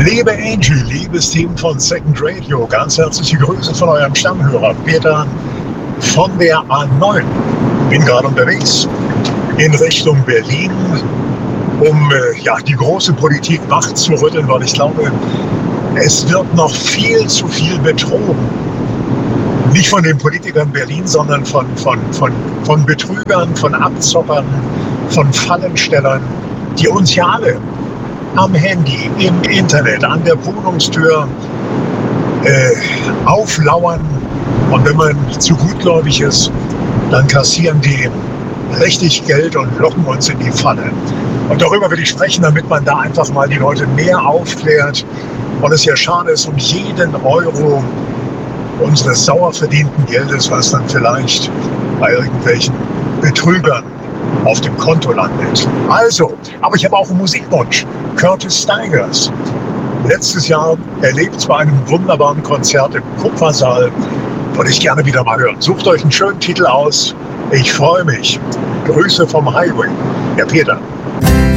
Liebe Angie, liebes Team von Second Radio, ganz herzliche Grüße von eurem Stammhörer Peter von der A9. Bin gerade unterwegs in Richtung Berlin, um die große Politik wach zu rütteln, weil ich glaube, es wird noch viel zu viel betrogen. Nicht von den Politikern Berlin, sondern von Betrügern, von Abzockern, von Fallenstellern, die uns ja alle am Handy, im Internet, an der Wohnungstür auflauern. Und wenn man zu gutgläubig ist, dann kassieren die richtig Geld und locken uns in die Falle. Und darüber will ich sprechen, damit man da einfach mal die Leute mehr aufklärt. Und es ja schade ist um jeden Euro unseres sauer verdienten Geldes, was dann vielleicht bei irgendwelchen Betrügern auf dem Konto landet. Also, aber ich habe auch einen Musikwunsch. Curtis Stigers. Letztes Jahr erlebt bei einem wunderbaren Konzert im Kupfersaal. Würde ich gerne wieder mal hören. Sucht euch einen schönen Titel aus. Ich freue mich. Grüße vom Highway. Der Peter.